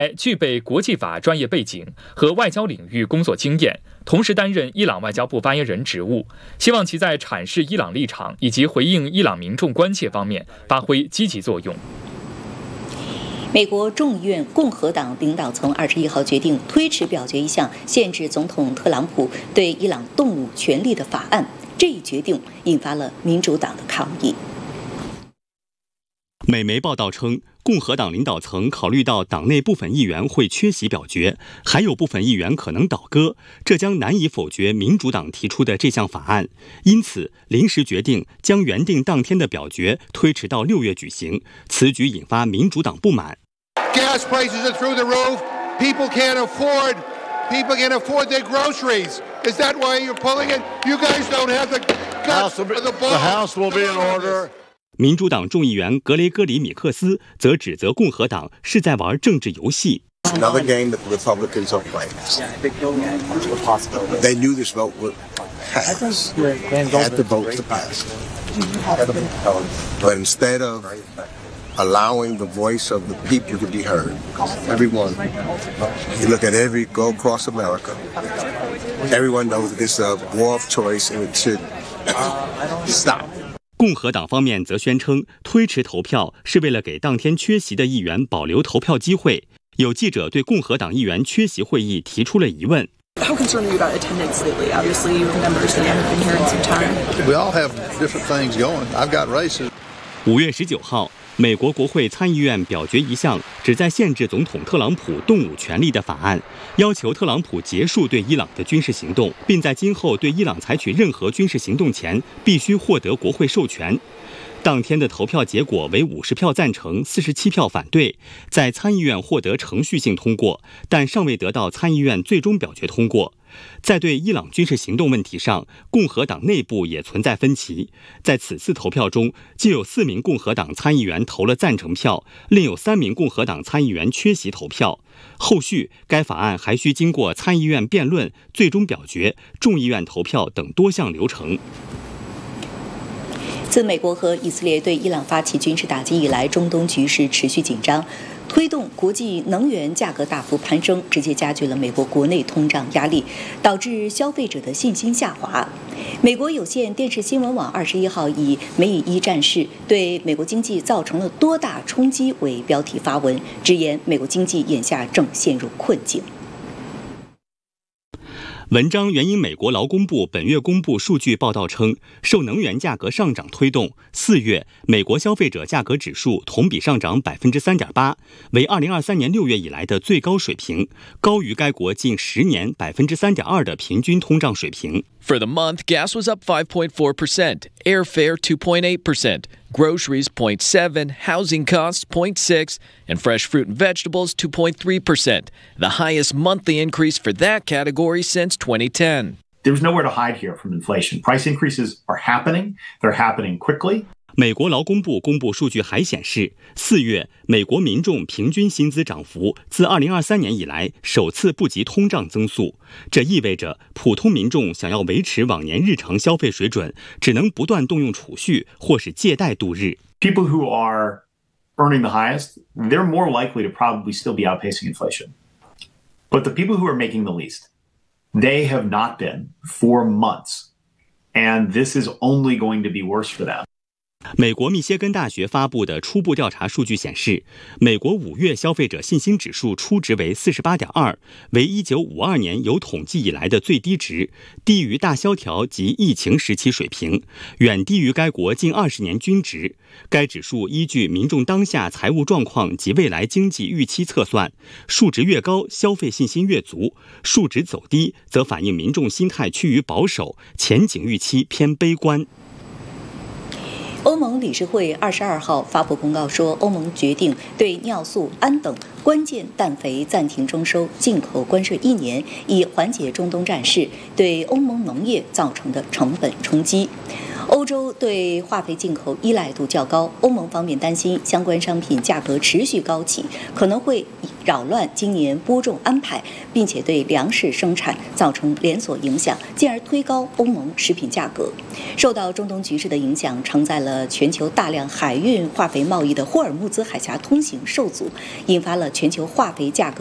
具备国际法专业背景和外交领域工作经验，同时担任伊朗外交部发言人职务，希望其在阐释伊朗立场以及回应伊朗民众关切方面发挥积极作用。 美国众议院共和党领导层21号决定推迟表决一项限制总统特朗普对伊朗动武权利的法案，这一决定引发了民主党的抗议。 美媒报道称，共和党领导层考虑到党内部分议员会缺席表决，还有部分议员可能倒戈，这将难以否决民主党提出的这项法案，因此临时决定将原定当天的表决推迟到6月举行。此举引发民主党不满。 Gas prices are through the roof. People can't afford their groceries. Is that why you're pulling it? You guys don't have the guts or the balls. The House will be in order. 民主党众议员格雷戈里·米克斯则指责共和党是在玩政治游戏。 Another game that the Republicans are playing. They knew this vote would pass. Had the vote to pass. But instead of allowing the voice of the people to be heard, everyone, you look at go across America, everyone knows that this is a war of choice and it should stop. 共和党方面则宣称，推迟投票是为了给当天缺席的议员保留投票机会。有记者对共和党议员缺席会议提出了疑问。 How concerned are you about attendance lately? Obviously, you have members that haven't been here in some time. We all have different things going. I've got races. 5月19号，美国国会参议院表决一项旨在限制总统特朗普动武权利的法案，要求特朗普结束对伊朗的军事行动，并在今后对伊朗采取任何军事行动前必须获得国会授权。当天的投票结果为50票赞成，47票反对，在参议院获得程序性通过，但尚未得到参议院最终表决通过。在对伊朗军事行动问题上，共和党内部也存在分歧。在此次投票中，既有4名共和党参议员投了赞成票，另有3名共和党参议员缺席投票。后续该法案还需经过参议院辩论、最终表决、众议院投票等多项流程。 自美国和以色列对伊朗发起军事打击以来，中东局势持续紧张，推动国际能源价格大幅攀升，直接加剧了美国国内通胀压力，导致消费者的信心下滑。美国有线电视新闻网21号以“美以一战事对美国经济造成了多大冲击”为标题发文，直言美国经济眼下正陷入困境。 文章援引美国劳工部本月公布数据报道称，受能源价格上涨推动，4月美国消费者价格指数同比上涨 3.8%， 为2023年6月以来的最高水平，高于该国近10年 3.2% 的平均通胀水平。 For the month, gas was up 5.4%, airfare 2.8%, groceries 0.7%, housing costs 0.6%, and fresh fruit and vegetables 2.3%, the highest monthly increase for that category since 2010. There's nowhere to hide here from inflation. Price increases are happening. They're happening quickly. 美国劳工部公布数据还显示，4月美国民众平均薪资涨幅自2023年以来首次不及通胀增速，这意味着普通民众想要维持往年日常消费水准，只能不断动用储蓄或是借贷度日。 People who are earning the highest, they're more likely to probably still be outpacing inflation. But the people who are making the least, they have not been for months, and this is only going to be worse for them. 美国密歇根大学发布的初步调查数据显示，美国5月消费者信心指数初值为 48.2， 为1952年有统计以来的最低值，低于大萧条及疫情时期水平，远低于该国近20年均值。该指数依据民众当下财务状况及未来经济预期测算，数值越高，消费信心越足；数值走低，则反映民众心态趋于保守，前景预期偏悲观。 欧盟理事会22号发布公告说，欧盟决定对尿素、氨等关键氮肥暂停征收进口关税1年，以缓解中东战事对欧盟农业造成的成本冲击。 欧洲对化肥进口依赖度较高，欧盟方面担心相关商品价格持续高企，可能会扰乱今年播种安排，并且对粮食生产造成连锁影响，进而推高欧盟食品价格。受到中东局势的影响，承载了全球大量海运化肥贸易的霍尔木兹海峡通行受阻，引发了全球化肥价格